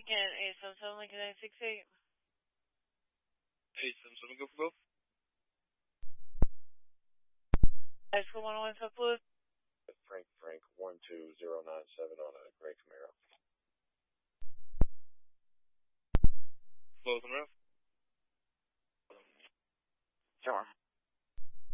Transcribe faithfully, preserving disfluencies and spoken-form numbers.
Lincoln, eight seven seven Lincoln nine six eight. eight seven seven, go for both. High school one oh one South Louis. Frank Frank one two zero nine seven on a gray Camaro. Both on route.